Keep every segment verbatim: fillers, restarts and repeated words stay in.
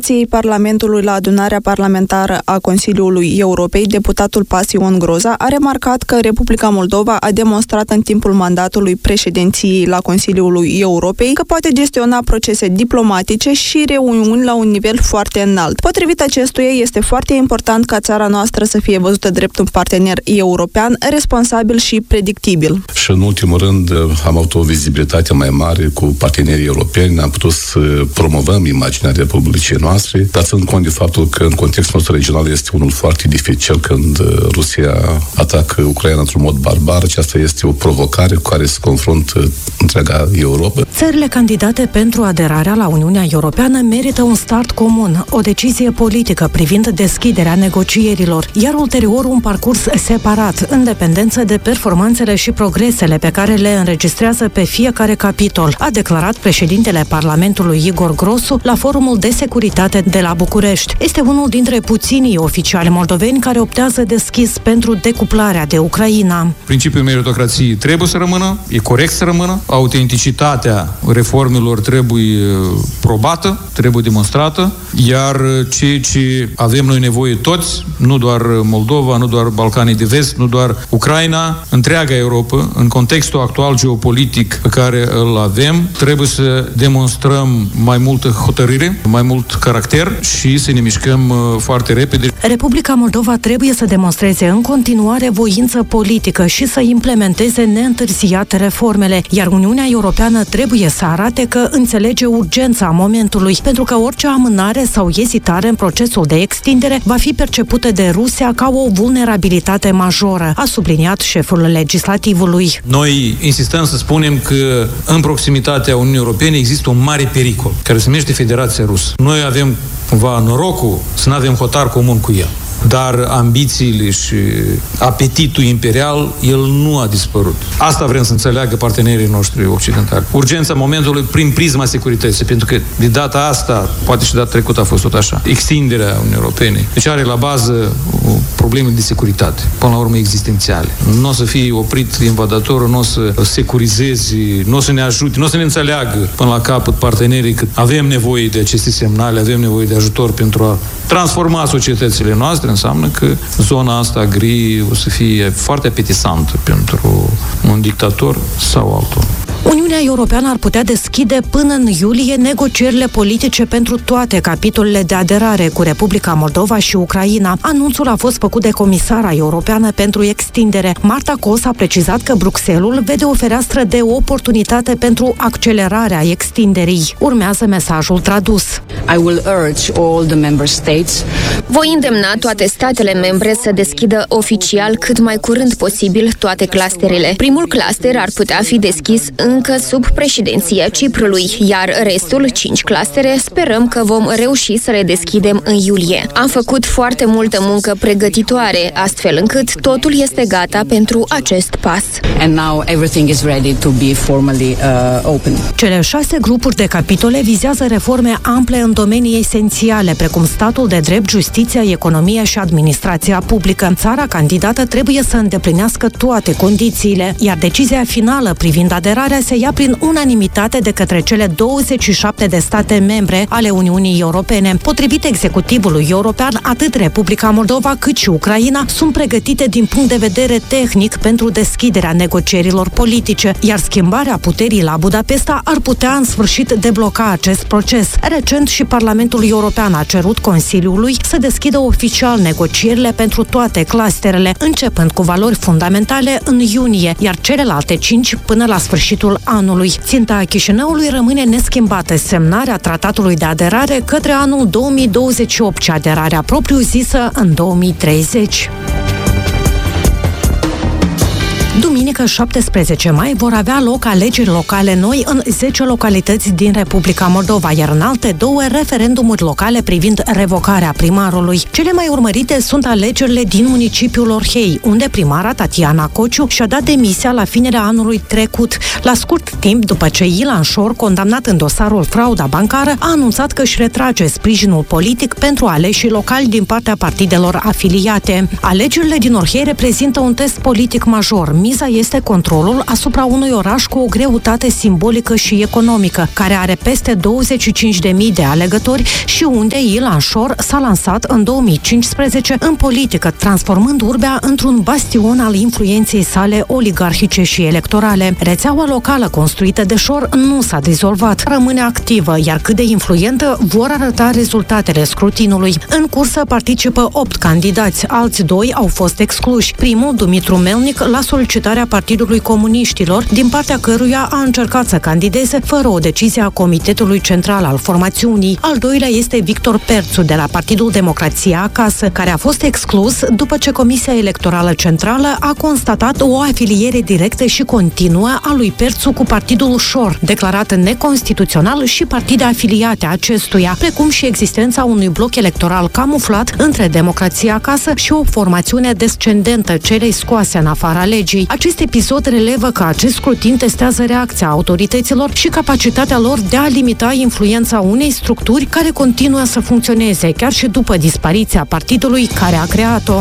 Parlamentului la adunarea parlamentară a Consiliului Europei, deputatul Pasion Groza a remarcat că Republica Moldova a demonstrat în timpul mandatului președinției la Consiliul Europei că poate gestiona procese diplomatice și reuniuni la un nivel foarte înalt. Potrivit acestuia, este foarte important ca țara noastră să fie văzută drept un partener european responsabil și predictibil. Și în ultimul rând am avut o vizibilitate mai mare cu partenerii europeni, am putut să promovăm imaginea Republicii noastre, dar ținând cont de faptul că în contextul nostru regional este unul foarte dificil când Rusia atacă Ucraina într-un mod barbar. Aceasta este o provocare cu care se confruntă întreaga Europa. Țările candidate pentru aderarea la Uniunea Europeană merită un start comun, o decizie politică privind deschiderea negocierilor, iar ulterior un parcurs separat, în dependență de performanțele și progresele pe care le înregistrează pe fiecare capitol, a declarat președintele Parlamentului Igor Grosu la Forumul de Securitate de la București. Este unul dintre puținii oficiali moldoveni care optează deschis pentru decuplarea de Ucraina. Principiul meritocrației trebuie să rămână, e corect să rămână, autenticitatea reformelor trebuie probată, trebuie demonstrată, iar ceea ce avem noi nevoie toți, nu doar Moldova, nu doar Balcanii de Vest, nu doar Ucraina, întreaga Europa, în contextul actual geopolitic pe care îl avem, trebuie să demonstrăm mai multă hotărâre, mai mult caracter și să ne mișcăm foarte repede. Republica Moldova trebuie să demonstreze în continuare voință politică și să implementeze neîntârziat reformele, iar Uniunea Europeană trebuie să arate că înțelege urgența momentului, pentru că orice amânare sau ezitare în procesul de extindere va fi percepută de Rusia ca o vulnerabilitate majoră, a subliniat șeful legislativului. Noi insistăm să spunem că în proximitatea Uniunii Europene există un mare pericol, care se numește Federația Rusă. Noi avem cumva norocul să nu avem hotar comun cu ea. Dar ambițiile și apetitul imperial, el nu a dispărut. Asta vrem să înțeleagă partenerii noștri occidentali. Urgența momentului prin prisma securității, pentru că de data asta, poate și data trecută a fost tot așa, extinderea Uniunii Europene. Deci are la bază probleme de securitate, până la urmă existențiale. Nu o să fie oprit invadatorul, nu o să securizeze, nu o să ne ajute, nu o să ne înțeleagă până la capăt partenerii că avem nevoie de aceste semnale, avem nevoie de ajutor pentru a transforma societățile noastre. Înseamnă că zona asta gri o să fie foarte apetisantă pentru un dictator sau altul. Uniunea Europeană ar putea deschide până în iulie negocierile politice pentru toate capitolele de aderare cu Republica Moldova și Ucraina. Anunțul a fost făcut de comisara europeană pentru extindere. Marta Kos a precizat că Bruxelles vede o fereastră de oportunitate pentru accelerarea extinderii. Urmează mesajul tradus. I will urge all the member states. Voi îndemna toate statele membre să deschidă oficial cât mai curând posibil toate clusterele. Primul cluster ar putea fi deschis încă sub președinția Ciprului, iar restul, cinci clustere, sperăm că vom reuși să le deschidem în iulie. Am făcut foarte multă muncă pregătitoare, astfel încât totul este gata pentru acest pas. And now everything is ready to be formally uh, open. Cele șase grupuri de capitole vizează reforme ample în domenii esențiale, precum statul de drept, justiția, economia și administrația publică. Țara candidată trebuie să îndeplinească toate condițiile, iar decizia finală privind aderarea se ia prin unanimitate de către cele douăzeci și șapte de state membre ale Uniunii Europene. Potrivit executivului european, atât Republica Moldova cât și Ucraina sunt pregătite din punct de vedere tehnic pentru deschiderea negocierilor politice, iar schimbarea puterii la Budapesta ar putea în sfârșit debloca acest proces. Recent și Parlamentul European a cerut Consiliului să deschidă oficial negocierile pentru toate clusterele, începând cu valori fundamentale în iunie, iar celelalte cinci până la sfârșitul anului. Ținta Chișinăului rămâne neschimbată, semnarea tratatului de aderare către anul două mii douăzeci și opt și aderarea propriu-zisă în două mii treizeci. Duminică șaptesprezece mai vor avea loc alegeri locale noi în zece localități din Republica Moldova, iar în alte două referendumuri locale privind revocarea primarului. Cele mai urmărite sunt alegerile din municipiul Orhei, unde primara Tatiana Cociu și-a dat demisia la finerea anului trecut, la scurt timp după ce Ilan Șor, condamnat în dosarul frauda bancară, a anunțat că își retrage sprijinul politic pentru aleșii locali din partea partidelor afiliate. Alegerile din Orhei reprezintă un test politic major. miza este controlul asupra unui oraș cu o greutate simbolică și economică, care are peste douăzeci și cinci de mii de alegători și unde Ilan Shor s-a lansat în două mii cincisprezece în politică, transformând urbea într-un bastion al influenței sale oligarhice și electorale. Rețeaua locală construită de Shor nu s-a dizolvat, rămâne activă, iar cât de influentă vor arăta rezultatele scrutinului. În cursă participă opt candidați, alți doi au fost excluși. Primul, Dumitru Melnic, la solicitarea Partidului Comuniștilor, din partea căruia a încercat să candideze fără o decizie a Comitetului Central al formațiunii. Al doilea este Victor Perțu, de la Partidul Democrația Acasă, care a fost exclus după ce Comisia Electorală Centrală a constatat o afiliere directă și continuă a lui Perțu cu Partidul Shor, declarat neconstituțional, și partide afiliate acestuia, precum și existența unui bloc electoral camuflat între Democrația Acasă și o formațiune descendentă celei scoase în afara legii. Acest episod relevă că acest scrutin testează reacția autorităților și capacitatea lor de a limita influența unei structuri care continuă să funcționeze chiar și după dispariția partidului care a creat-o.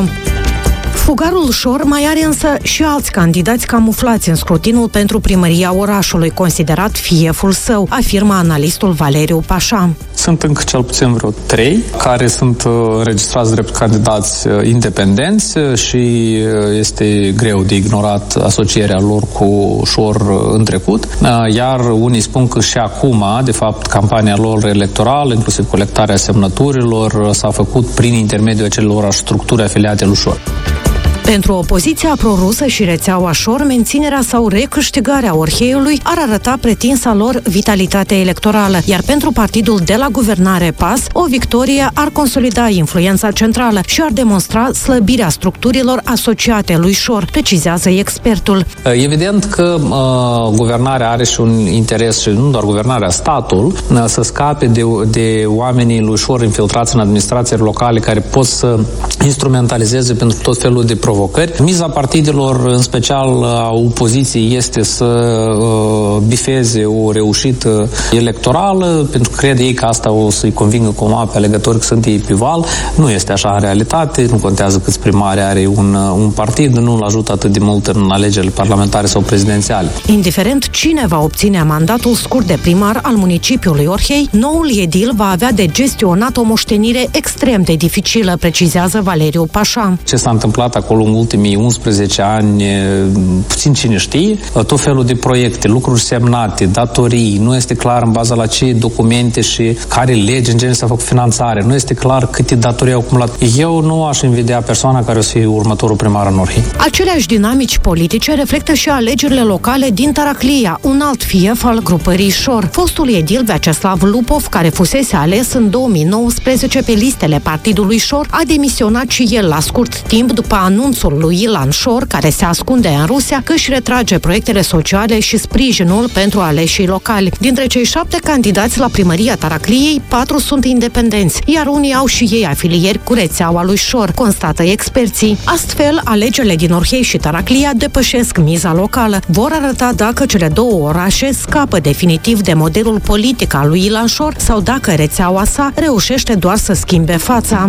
Fugarul Shor mai are însă și alți candidați camuflați în scrutinul pentru primăria orașului, considerat fieful său, afirmă analistul Valeriu Pașa. Sunt încă cel puțin vreo trei care sunt înregistrați drept candidați independenți și este greu de ignorat asocierea lor cu Shor în trecut, iar unii spun că și acum, de fapt, campania lor electorală, inclusiv colectarea semnăturilor, s-a făcut prin intermediul acelor structuri afiliate lui Shor. Pentru opoziția prorusă și rețeaua Shor, menținerea sau recâștigarea Orheiului ar arăta pretinsa lor vitalitate electorală, iar pentru partidul de la guvernare P A S, o victorie ar consolida influența centrală și ar demonstra slăbirea structurilor asociate lui Shor, precizează expertul. Evident că uh, guvernarea are și un interes, și nu doar guvernarea, statul, uh, să scape de, de oamenii lui Shor infiltrați în administrațiile locale care pot să instrumentalizeze pentru tot felul de provocări. Miza partidelor, în special a opoziției, este să uh, bifeze o reușită electorală, pentru că cred ei că asta o să-i convingă cumva pe alegători că sunt ei pe val. Nu este așa în realitate, nu contează câți primari are un, un partid, nu îl ajută atât de mult în alegerile parlamentare sau prezidențiale. Indiferent cine va obține mandatul scurt de primar al municipiului Orhei, noul edil va avea de gestionat o moștenire extrem de dificilă, precizează Valeriu Pașa. Ce s-a întâmplat acolo în ultimii unsprezece ani, puțin cine știe, tot felul de proiecte, lucruri semnate, datorii, nu este clar în baza la ce documente și care lege în genere s-a făcut finanțare, nu este clar câte datorii au acumulat. Eu nu aș invidia persoana care o să fie următorul primar în Orhei. Aceleași dinamici politice reflectă și alegerile locale din Taraclia, un alt fief al grupării Shor. Fostul edil Vyacheslav Lupov, care fusese ales în două mii nouăsprezece pe listele partidului Shor, a demisionat și el la scurt timp după anunțul lui Ilan Shor, care se ascunde în Rusia, că își retrage proiectele sociale și sprijinul pentru aleșii locali. Dintre cei șapte candidați la primăria Taracliei, patru sunt independenți, iar unii au și ei afilieri cu rețeaua lui Shor, constată experții. Astfel, alegerile din Orhei și Taraclia depășesc miza locală. Vor arăta dacă cele două orașe scapă definitiv de modelul politic al lui Ilan Shor sau dacă rețeaua sa reușește doar să schimbe fața.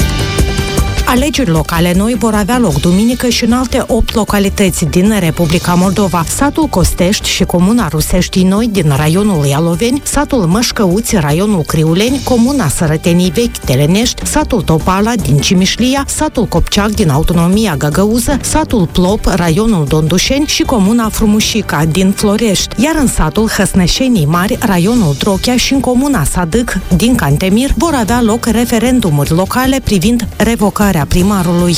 Alegeri locale noi vor avea loc duminică și în alte opt localități din Republica Moldova: satul Costești și comuna Ruseștii Noi din raionul Ialoveni, satul Mășcăuți, raionul Criuleni, comuna Sărătenii Vechi, Telenești, satul Topala din Cimișlia, satul Copceac din autonomia Găgăuză, satul Plop, raionul Dondușeni și comuna Frumușica din Florești, iar în satul Hăsnășenii Mari, raionul Drochea și în comuna Sadâc din Cantemir vor avea loc referendumuri locale privind revocarea primarului.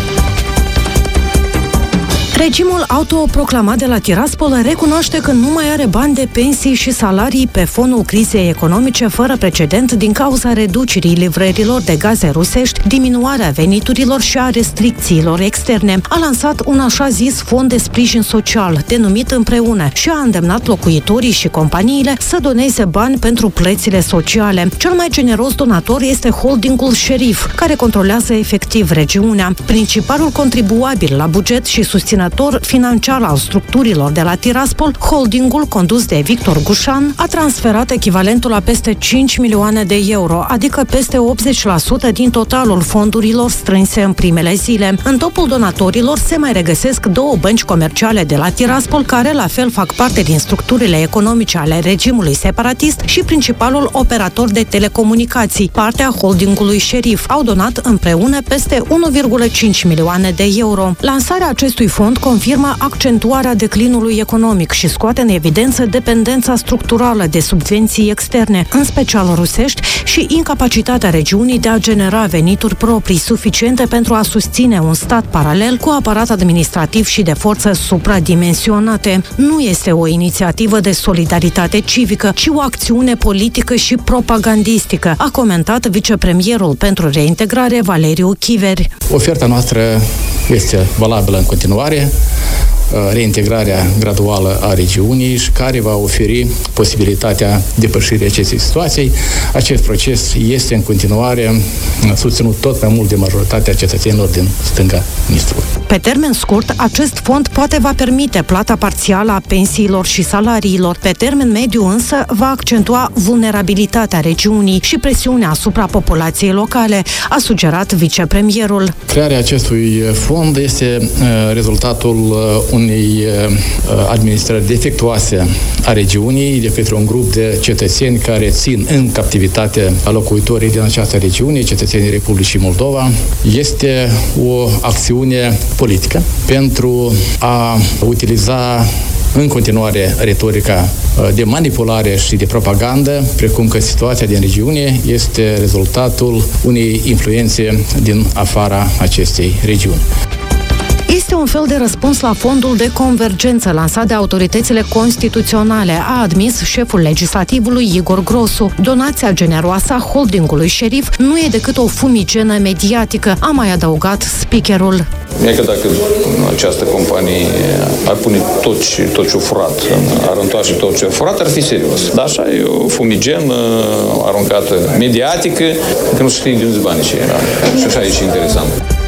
Regimul autoproclamat de la Tiraspol recunoaște că nu mai are bani de pensii și salarii pe fonul crizei economice fără precedent din cauza reducerii livrărilor de gaze rusești, diminuarea veniturilor și a restricțiilor externe. A lansat un așa zis fond de sprijin social, denumit Împreună, și a îndemnat locuitorii și companiile să doneze bani pentru plățile sociale. Cel mai generos donator este holdingul Șerif, care controlează efectiv regiunea. Principalul contribuabil la buget și susținător administrator financiar al structurilor de la Tiraspol, holdingul condus de Victor Gușan a transferat echivalentul la peste cinci milioane de euro, adică peste optzeci la sută din totalul fondurilor strânse în primele zile. În topul donatorilor se mai regăsesc două bănci comerciale de la Tiraspol, care la fel fac parte din structurile economice ale regimului separatist și principalul operator de telecomunicații, partea holdingului Șerif. Au donat împreună peste unu virgulă cinci milioane de euro. Lansarea acestui fond confirmă accentuarea declinului economic și scoate în evidență dependența structurală de subvenții externe, în special rusești, și incapacitatea regiunii de a genera venituri proprii suficiente pentru a susține un stat paralel cu aparat administrativ și de forță supradimensionate. Nu este o inițiativă de solidaritate civică, ci o acțiune politică și propagandistică, a comentat vicepremierul pentru reintegrare Valeriu Chiveri. Oferta noastră este valabilă în continuare, reintegrarea graduală a regiunii și care va oferi posibilitatea depășirii acestei situații. Acest proces este în continuare susținut tot mai mult de majoritatea cetățenilor din stânga Nistrului. Pe termen scurt, acest fond poate va permite plata parțială a pensiilor și salariilor. Pe termen mediu însă va accentua vulnerabilitatea regiunii și presiunea asupra populației locale, a sugerat vicepremierul. Crearea acestui fond este uh, rezultatul uh, unei uh, administrări defectuoase a regiunii de către un grup de cetățeni care țin în captivitate locuitorii din această regiune, cetățenii Republicii Moldova. Este o acțiune politică pentru a utiliza în continuare retorica de manipulare și de propagandă, precum că situația din regiune este rezultatul unei influențe din afara acestei regiuni. Este un fel de răspuns la fondul de convergență lansat de autoritățile constituționale, a admis șeful legislativului Igor Grosu. Donația generoasă a holdingului Șerif nu e decât o fumigenă mediatică, a mai adăugat speakerul. E că dacă această companie ar pune tot ce, tot ce-o furat, ar întoarce tot ce-o furat, ar fi serios. Dar așa e o fumigenă aruncată mediatică, că nu știe de unde banii ce era. Și așa e și interesant.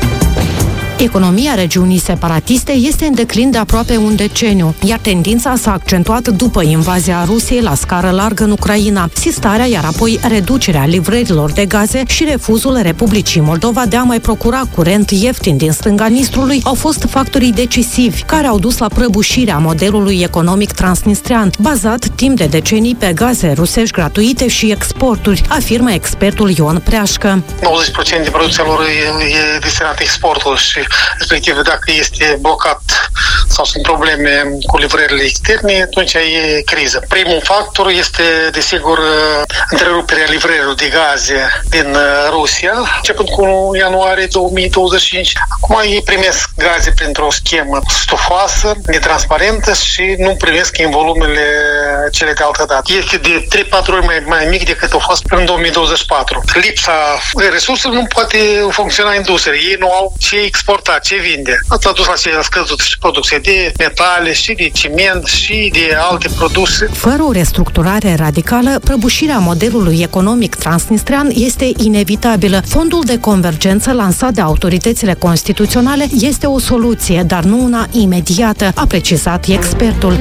Economia regiunii separatiste este în declin de aproape un deceniu, iar tendința s-a accentuat după invazia Rusiei la scară largă în Ucraina, sistarea, iar apoi reducerea livrărilor de gaze și refuzul Republicii Moldova de a mai procura curent ieftin din stânga Nistrului au fost factorii decisivi, care au dus la prăbușirea modelului economic transnistrean, bazat timp de decenii pe gaze rusești gratuite și exporturi, afirmă expertul Ion Preașcă. nouăzeci la sută din producția lor e, e destinată exportului și respectiv dacă este blocat sau sunt probleme cu livrările externe, atunci e criză. Primul factor este, desigur, întreruperea livrărilor de gaze din Rusia, începând cu ianuarie două mii douăzeci și cinci. Acum ei primesc gaze printr-o schemă stufoasă, netransparentă și nu primesc în volumele cele de altă dată. Este de trei patru ori mai, mai mic decât a fost în două mii douăzeci și patru. Lipsa resurselor nu poate funcționa industria. Ei nu au ce exporta, ce vinde. Asta a dus la ce a scăzut și producția de metale, și de ciment, și de alte produse. Fără o restructurare radicală, prăbușirea modelului economic transnistrean este inevitabilă. Fondul de convergență lansat de autoritățile constituționale este o soluție, dar nu una imediată, a precizat expertul.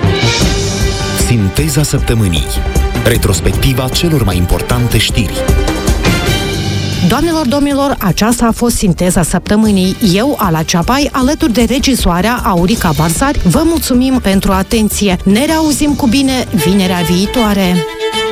Sinteza săptămânii. Retrospectiva celor mai importante știri. Doamnelor, domnilor, aceasta a fost Sinteza Săptămânii. Eu, Ala Ceapai, alături de regizoarea Aurica Barzari, vă mulțumim pentru atenție. Ne reauzim cu bine vinerea viitoare!